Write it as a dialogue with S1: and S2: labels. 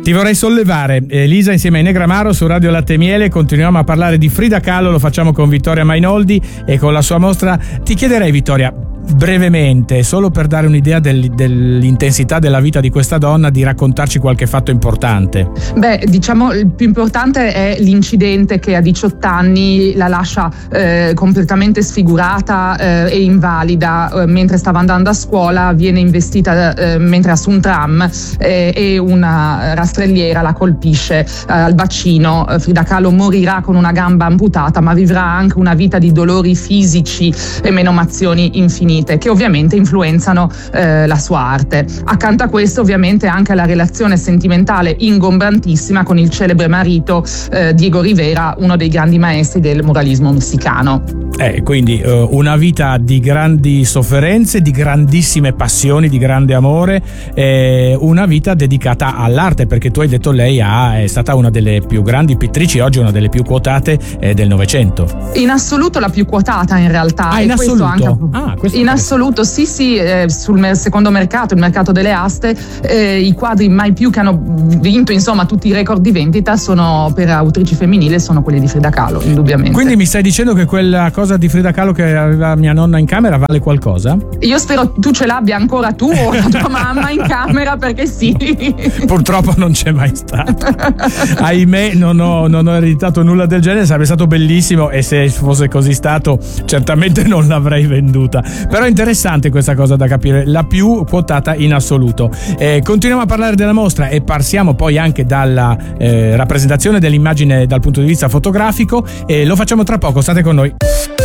S1: Ti vorrei sollevare, Elisa, insieme a Negramaro su Radio Latte e Miele. Continuiamo a parlare di Frida Kahlo, lo facciamo con Vittoria Mainoldi e con la sua mostra. Ti chiederei, Vittoria, brevemente, solo per dare un'idea dell'intensità della vita di questa donna, di raccontarci qualche fatto importante.
S2: Beh, diciamo il più importante è l'incidente che a 18 anni la lascia completamente sfigurata e invalida. Mentre stava andando a scuola viene investita mentre era su un tram e una rastrelliera la colpisce al bacino. Frida Kahlo morirà con una gamba amputata, ma vivrà anche una vita di dolori fisici e menomazioni infinite, che ovviamente influenzano la sua arte. Accanto a questo ovviamente anche la relazione sentimentale ingombrantissima con il celebre marito Diego Rivera, uno dei grandi maestri del muralismo messicano.
S1: Quindi una vita di grandi sofferenze, di grandissime passioni, di grande amore, una vita dedicata all'arte, perché tu hai detto lei è stata una delle più grandi pittrici, oggi una delle più quotate del Novecento.
S2: In assoluto la più quotata in realtà.
S1: In assoluto?
S2: Anche, in assoluto, sì, sul secondo mercato, il mercato delle aste, i quadri mai più che hanno vinto insomma tutti i record di vendita sono per autrici femminili, sono quelli di Frida Kahlo, indubbiamente.
S1: Quindi mi stai dicendo che quella cosa di Frida Kahlo che aveva mia nonna in camera vale qualcosa?
S2: Io spero tu ce l'abbia ancora tu o la tua mamma in camera, perché sì.
S1: Purtroppo non c'è mai stata. Ahimè, non ho ereditato nulla del genere. Sarebbe stato bellissimo, e se fosse così stato certamente non l'avrei venduta. Però è interessante questa cosa da capire, la più quotata in assoluto. Continuiamo a parlare della mostra e passiamo poi anche dalla rappresentazione dell'immagine dal punto di vista fotografico, e lo facciamo tra poco, state con noi.